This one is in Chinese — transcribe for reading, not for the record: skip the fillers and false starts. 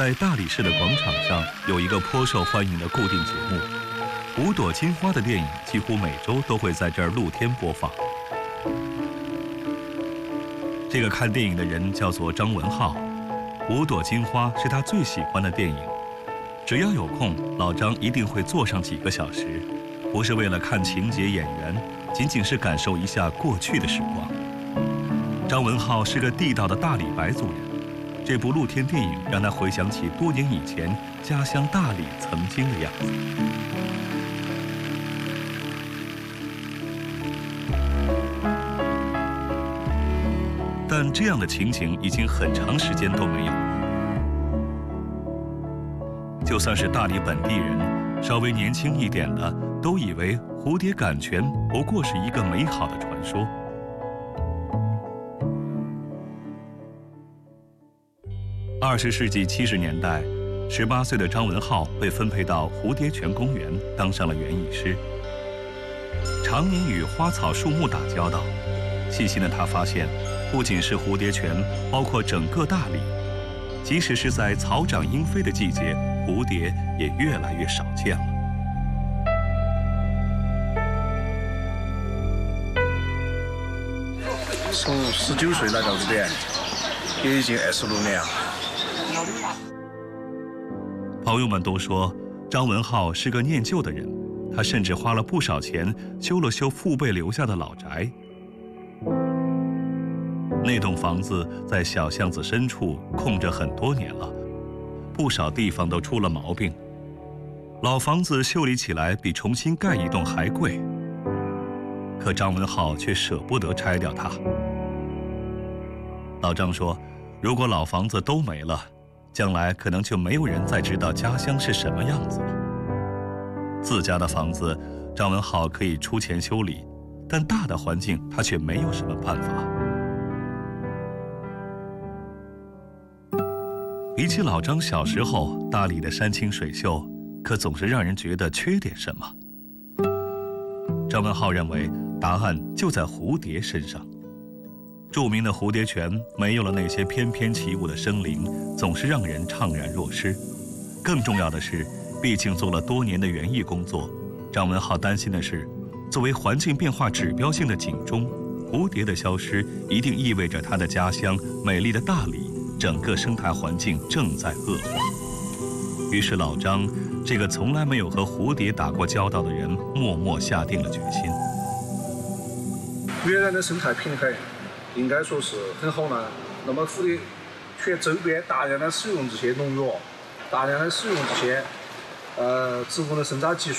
在大理市的广场上有一个颇受欢迎的固定节目，5朵金花的电影几乎每周都会在这儿露天播放。这个看电影的人叫做张文浩，5朵金花是他最喜欢的电影。只要有空，老张一定会坐上几个小时，不是为了看情节演员，仅仅是感受一下过去的时光。张文浩是个地道的大理白族人，这部露天电影让他回想起多年以前家乡大理曾经的样子。但这样的情景已经很长时间都没有了。就算是大理本地人，稍微年轻一点的，都以为蝴蝶赶泉不过是一个美好的传说。20世纪70年代，18岁的张文浩被分配到蝴蝶泉公园，当上了园艺师。常年与花草树木打交道，细心的他发现，不仅是蝴蝶泉，包括整个大理，即使是在草长莺飞的季节，蝴蝶也越来越少见了。 从19岁来到这边，也已经26年了。 朋友们都说张文浩是个念旧的人，他甚至花了不少钱修了修父辈留下的老宅。那栋房子在小巷子深处空着很多年了，不少地方都出了毛病。老房子修理起来比重新盖一栋还贵，可张文浩却舍不得拆掉它。老张说，如果老房子都没了，将来可能就没有人再知道家乡是什么样子了。自家的房子，张文浩可以出钱修理，但大的环境他却没有什么办法。比起老张小时候，大理的山清水秀，可总是让人觉得缺点什么。张文浩认为，答案就在蝴蝶身上。著名的蝴蝶泉没有了那些翩翩起舞的生灵，总是让人怅然若失。更重要的是，毕竟做了多年的园艺工作，张文浩担心的是，作为环境变化指标性的警钟，蝴蝶的消失一定意味着他的家乡美丽的大理整个生态环境正在恶化。于是老张这个从来没有和蝴蝶打过交道的人，默默下定了决心。 原来的生态平衡应该说是很好呢，那么蝴蝶泉周边大量的使用这些农药，大量的使用这些植物的生长激素，